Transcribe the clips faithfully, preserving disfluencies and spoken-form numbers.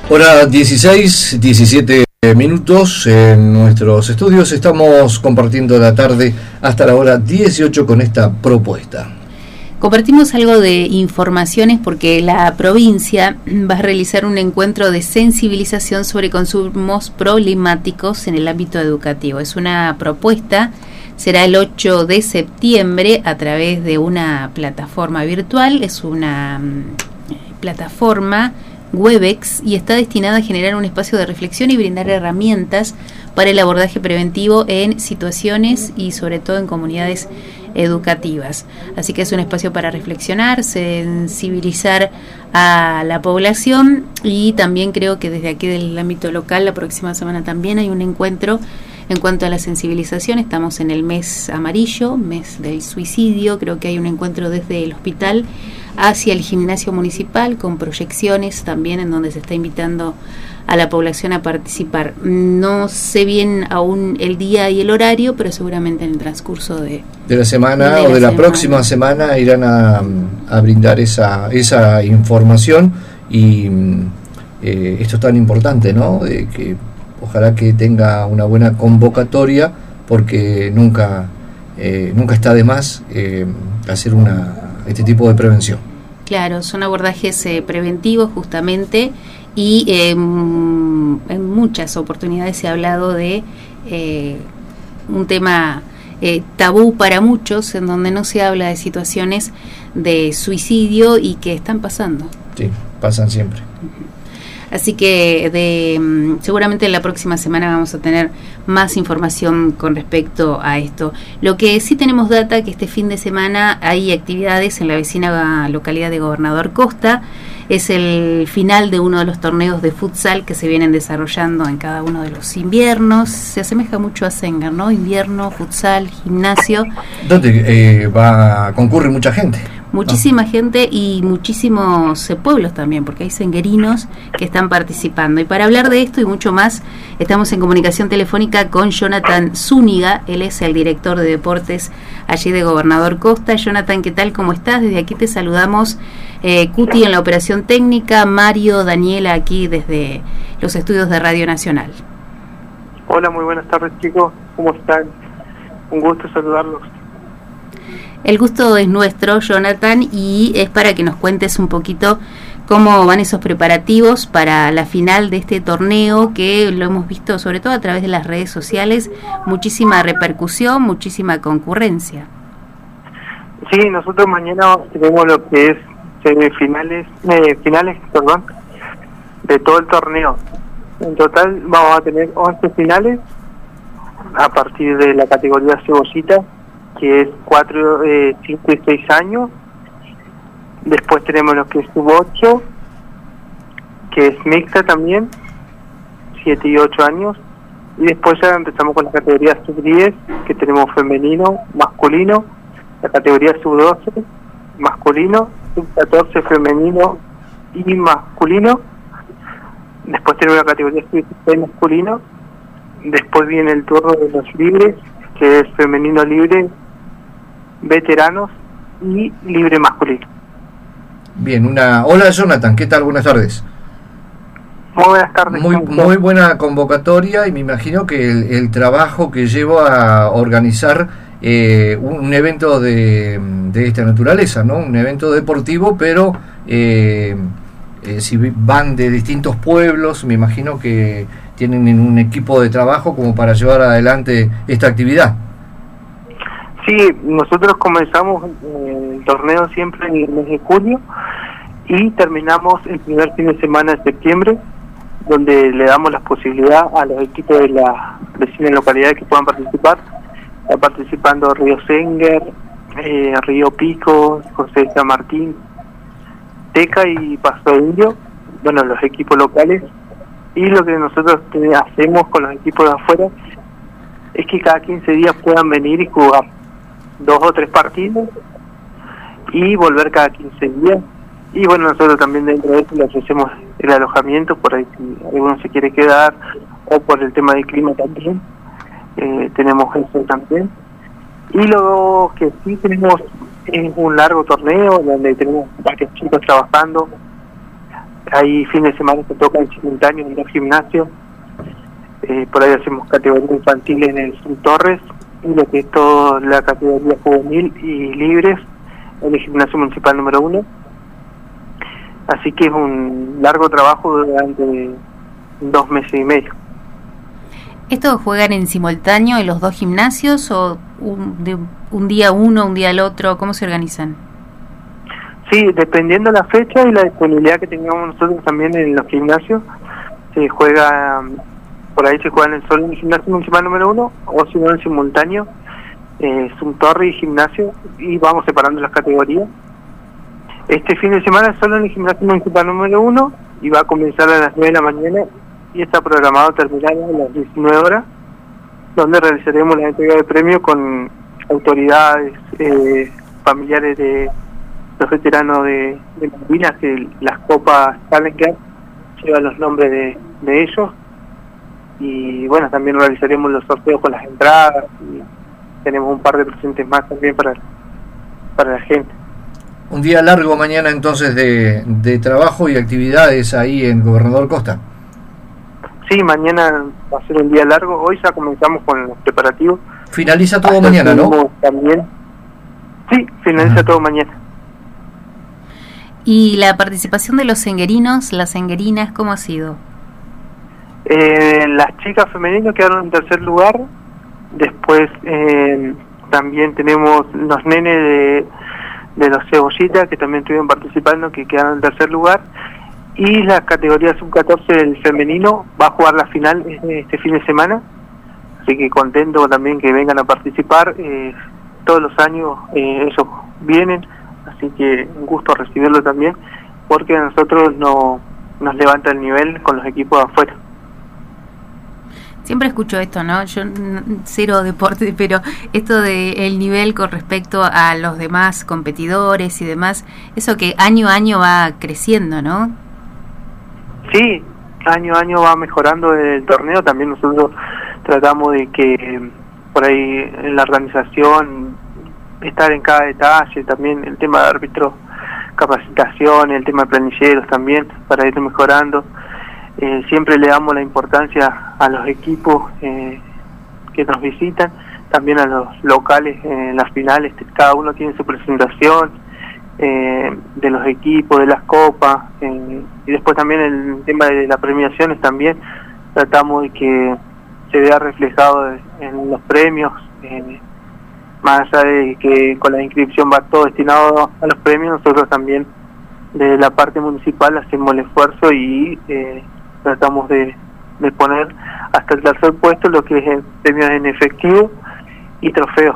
Hora dieciséis, diecisiete minutos en nuestros estudios. Estamos compartiendo la tarde hasta la hora dieciocho con esta propuesta. Compartimos algo de informaciones porque la provincia va a realizar un encuentro de sensibilización sobre consumos problemáticos en el ámbito educativo. Es una propuesta, será el ocho de septiembre a través de una plataforma virtual. Es una um, plataforma Webex y está destinada a generar un espacio de reflexión y brindar herramientas para el abordaje preventivo en situaciones y sobre todo en comunidades educativas. Así que es un espacio para reflexionar, sensibilizar a la población y también creo que desde aquí del ámbito local la próxima semana también hay un encuentro en cuanto a la sensibilización. Estamos en el mes amarillo, mes del suicidio. Creo que hay un encuentro desde el hospital hacia el gimnasio municipal con proyecciones también en donde se está invitando a la población a participar. No sé bien aún el día y el horario, pero seguramente en el transcurso de, de la semana de o la de la semana. próxima semana irán a, a brindar esa, esa información y eh, esto es tan importante, ¿no? De que ojalá que tenga una buena convocatoria porque nunca, eh, nunca está de más eh, hacer una este tipo de prevención. Claro, son abordajes eh, preventivos justamente y eh, en muchas oportunidades se ha hablado de eh, un tema eh, tabú para muchos en donde no se habla de situaciones de suicidio y que están pasando. Sí, pasan siempre. Así que de, seguramente la próxima semana vamos a tener más información con respecto a esto. Lo que sí tenemos data que este fin de semana hay actividades en la vecina localidad de Gobernador Costa. Es el final de uno de los torneos de futsal que se vienen desarrollando en cada uno de los inviernos. Se asemeja mucho a Sengar, ¿no? Invierno, futsal, gimnasio. ¿Dónde eh, va concurre mucha gente? Muchísima ah. gente y muchísimos eh, pueblos también, porque hay senguerinos que están participando. Y para hablar de esto y mucho más, estamos en comunicación telefónica con Jonathan Zúñiga. Él es el director de deportes allí de Gobernador Costa. Jonathan, ¿qué tal? ¿Cómo estás? Desde aquí te saludamos. Eh, Cuti en la operación técnica, Mario, Daniela aquí desde los estudios de Radio Nacional. Hola, muy buenas tardes, chicos. ¿Cómo están? Un gusto saludarlos. El gusto es nuestro, Jonathan, y es para que nos cuentes un poquito cómo van esos preparativos para la final de este torneo, que lo hemos visto sobre todo a través de las redes sociales, muchísima repercusión, muchísima concurrencia. Sí, nosotros mañana tenemos lo que es semifinales, eh, finales, perdón, de todo el torneo. En total vamos a tener once finales a partir de la categoría cebollita, que es cuatro, cinco y seis años. Después tenemos lo que es sub ocho, que es mixta también, siete y ocho años. Y después ya empezamos con la categoría sub diez, que tenemos femenino, masculino, la categoría sub doce, masculino, sub catorce, femenino y masculino. Después tenemos la categoría sub dieciséis, masculino. Después viene el turno de los libres, que es femenino libre, veteranos y libre masculino. Bien, una hola Jonathan, ¿qué tal? Buenas tardes. Muy buenas tardes. Muy, muy buena convocatoria y me imagino que el, el trabajo que lleva a organizar eh, un, un evento de, de esta naturaleza, ¿no? Un evento deportivo, pero eh, eh, si van de distintos pueblos, me imagino que tienen un equipo de trabajo como para llevar adelante esta actividad. Sí, nosotros comenzamos eh, el torneo siempre en el mes de junio y terminamos el primer fin de semana de septiembre, donde le damos la posibilidad a los equipos de la vecina localidad que puedan participar. Está participando Río Sengar, eh, Río Pico, José San Martín, Teca y Paso Indio, bueno, los equipos locales. Y lo que nosotros hacemos con los equipos de afuera es que cada quince días puedan venir y jugar dos o tres partidos y volver cada quince días. Y bueno, nosotros también dentro de eso le ofrecemos el alojamiento, por ahí si alguno se quiere quedar, o por el tema del clima también, eh, tenemos eso también. Y lo que sí tenemos es un largo torneo donde tenemos varios chicos trabajando hay fines de semana que tocan simultáneos en los gimnasios. Eh, por ahí hacemos categoría infantil en el Sun Torres, y lo que es toda la categoría juvenil y libres en el gimnasio municipal número uno. Así que es un largo trabajo durante dos meses y medio. ¿Estos juegan en simultáneo en los dos gimnasios o un, de un día uno, un día el otro? ¿Cómo se organizan? Sí, dependiendo la fecha y la disponibilidad que tengamos nosotros también en los gimnasios, se juega, por ahí se juegan en solo en el gimnasio municipal número uno, o si no en simultáneo, eh, Sun Torre y gimnasio, y vamos separando las categorías. Este fin de semana es solo en el gimnasio municipal número uno, y va a comenzar a las nueve de la mañana, y está programado terminar a las diecinueve horas, donde realizaremos la entrega de premios con autoridades, eh, familiares de los veteranos de, de Malvinas, que las copas Challenger llevan los nombres de, de ellos, y bueno, también realizaremos los sorteos con las entradas, y tenemos un par de presentes más también para, para la gente. Un día largo mañana entonces de, de trabajo y actividades ahí en Gobernador Costa. Sí, mañana va a ser un día largo. Hoy ya comenzamos con los preparativos. Finaliza todo mañana, ¿no? También. Sí, finaliza Ajá. todo mañana. ¿Y la participación de los senguerinos, las senguerinas, cómo ha sido? Eh, las chicas femeninas quedaron en tercer lugar. Después eh, también tenemos los nenes de, de los cebollitas que también estuvieron participando, que quedaron en tercer lugar. Y la categoría sub catorce del femenino va a jugar la final este fin de semana, así que contento también que vengan a participar. Eh, todos los años eh, ellos vienen, así que un gusto recibirlo también, porque a nosotros no, nos levanta el nivel con los equipos de afuera. Siempre escucho esto, ¿no? Yo cero deporte, pero esto de el nivel con respecto a los demás competidores y demás, eso que año a año va creciendo, ¿no? Sí, año a año va mejorando el torneo. También nosotros tratamos de que por ahí en la organización estar en cada detalle, también el tema de árbitros, capacitación, el tema de planilleros también, para ir mejorando. Eh, siempre le damos la importancia a los equipos eh, que nos visitan, también a los locales en las finales. Cada uno tiene su presentación eh, de los equipos, de las copas, eh, y después también el tema de las premiaciones también tratamos de que se vea reflejado en los premios, eh, más allá de que con la inscripción va todo destinado a los premios. Nosotros también de la parte municipal hacemos el esfuerzo y eh, tratamos de, de poner hasta el tercer puesto lo que es premios en efectivo y trofeos.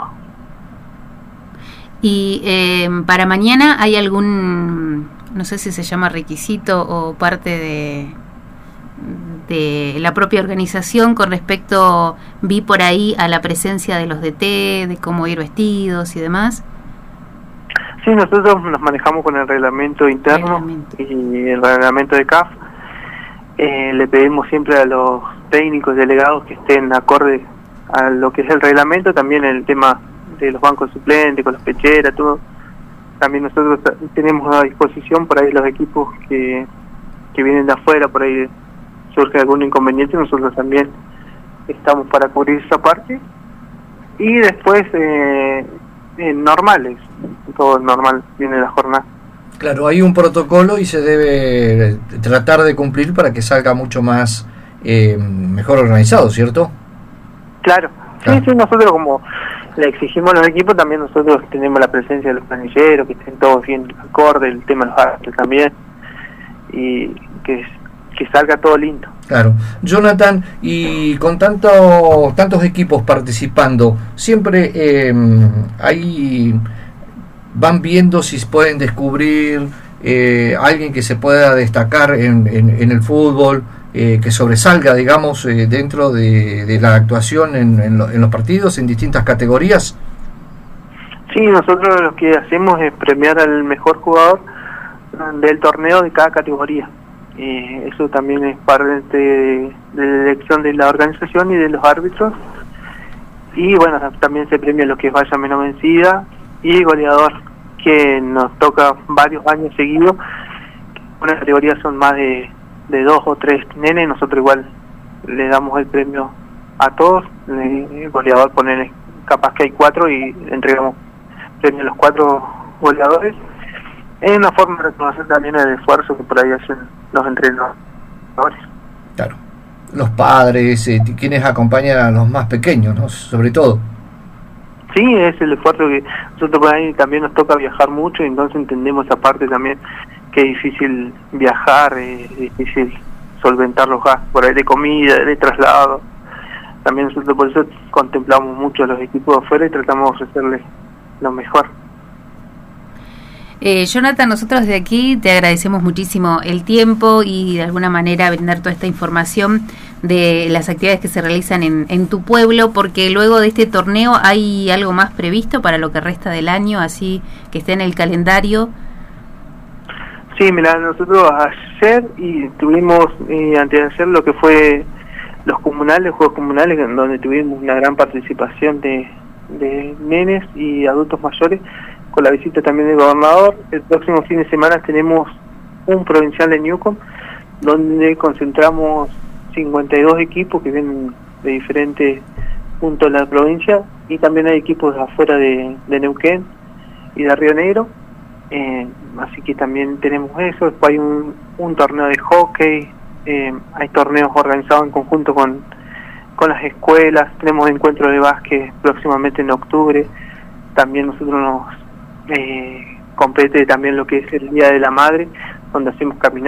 Y eh, para mañana hay algún, no sé si se llama requisito o parte de, de la propia organización con respecto, vi por ahí, a la presencia de los D T, de cómo ir vestidos y demás. Sí, nosotros nos manejamos con el reglamento interno reglamento. y el reglamento de C A F. Eh, le pedimos siempre a los técnicos delegados que estén acorde a lo que es el reglamento, también el tema de los bancos suplentes, con las pecheras, todo. También nosotros tenemos a disposición por ahí los equipos que, que vienen de afuera, por ahí surge algún inconveniente, nosotros también estamos para cubrir esa parte. Y después, eh, eh, normales, todo normal, viene la jornada. Claro, hay un protocolo y se debe tratar de cumplir para que salga mucho más, eh, mejor organizado, ¿cierto? Claro, sí, ah. sí, nosotros como le exigimos a los equipos, también nosotros tenemos la presencia de los planilleros, que estén todos bien acorde, el tema de los árbitros también, y que, que salga todo lindo. Claro. Jonathan, y con tanto, tantos equipos participando, siempre eh, hay... van viendo si pueden descubrir eh, alguien que se pueda destacar en, en, en el fútbol, eh, que sobresalga, digamos, eh, dentro de, de la actuación en, en, lo, en los partidos, en distintas categorías. Sí, nosotros lo que hacemos es premiar al mejor jugador del torneo de cada categoría. Eh, eso también es parte de, de la elección de la organización y de los árbitros. Y bueno, también se premia lo que es valla menos vencida y goleador, que nos toca varios años seguidos, una categoría son más de, de dos o tres nenes, nosotros igual le damos el premio a todos, el goleador poner capaz que hay cuatro y le entregamos premio a los cuatro goleadores. Es una forma de reconocer también el esfuerzo que por ahí hacen los entrenadores. Claro, los padres, eh, quienes acompañan a los más pequeños, ¿no? Sobre todo. Sí, es el esfuerzo que nosotros por ahí también nos toca viajar mucho, y entonces entendemos esa parte también, que es difícil viajar, es difícil solventar los gastos por ahí de comida, de traslado. También nosotros por eso contemplamos mucho a los equipos de afuera y tratamos de ofrecerles lo mejor. Eh, Jonathan, nosotros de aquí te agradecemos muchísimo el tiempo y de alguna manera brindar toda esta información de las actividades que se realizan en, en tu pueblo, porque luego de este torneo hay algo más previsto para lo que resta del año, así que esté en el calendario. Sí, mira, nosotros ayer y tuvimos, eh, antes de hacer lo que fue los comunales, juegos comunales, en donde tuvimos una gran participación de, de nenes y adultos mayores, con la visita también del gobernador. El próximo fin de semana tenemos un provincial de Newcom, donde concentramos cincuenta y dos equipos que vienen de diferentes puntos de la provincia, y también hay equipos de afuera de, de Neuquén y de Río Negro, eh, así que también tenemos eso. Después hay un, un torneo de hockey, eh, hay torneos organizados en conjunto con, con las escuelas, tenemos encuentros de básquet próximamente en octubre. También nosotros nos Eh, compete también lo que es el Día de la Madre, donde hacemos caminatas